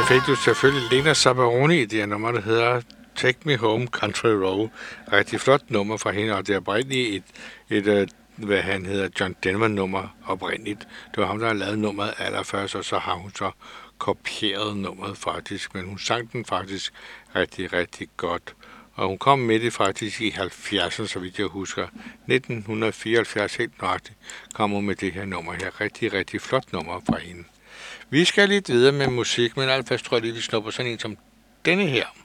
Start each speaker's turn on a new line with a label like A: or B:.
A: Der fik du selvfølgelig Lena Sabaroni i det her nummer, der hedder Take Me Home Country Road. Rigtig flot nummer fra hende, og det er oprindeligt et hvad han hedder, John Denver-nummer oprindeligt. Det var ham, der har lavet nummeret allerførst, og så har hun så kopieret nummeret faktisk, men hun sang den faktisk rigtig, rigtig godt. Og hun kom med det faktisk i 70'erne, så vidt jeg husker. 1974, helt nøjagtigt, kom hun med det her nummer her. Rigtig, rigtig flot nummer fra hende. Vi skal lidt videre med musik, men allerførst tror jeg lige, vi snupper sådan en som denne her.